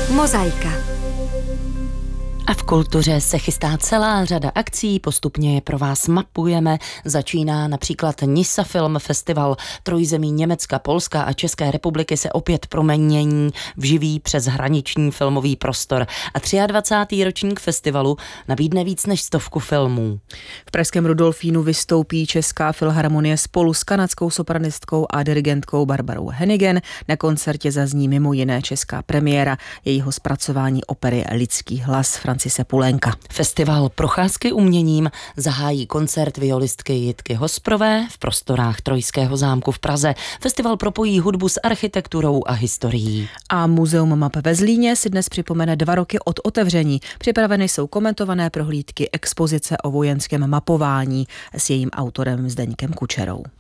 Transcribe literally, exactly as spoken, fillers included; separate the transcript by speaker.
Speaker 1: Mozaika.
Speaker 2: A v kultuře se chystá celá řada akcí, postupně je pro vás mapujeme. Začíná například Nisa Film Festival. Trojzemí Německa, Polska a České republiky se opět promění v živý přeshraniční filmový prostor. A dvacátý třetí ročník festivalu nabídne víc než stovku filmů.
Speaker 3: V pražském Rudolfínu vystoupí Česká filharmonie spolu s kanadskou sopranistkou a dirigentkou Barbarou Hennigen. Na koncertě zazní mimo jiné česká premiéra jejího zpracování opery Lidský hlas Francise Poulenca.
Speaker 2: Festival Procházky uměním zahájí koncert violistky Jitky Hosprové v prostorách Trojského zámku v Praze. Festival propojí hudbu s architekturou a historií.
Speaker 3: A Muzeum map ve Zlíně si dnes připomene dva roky od otevření. Připraveny jsou komentované prohlídky expozice o vojenském mapování s jejím autorem Zdeňkem Kučerou.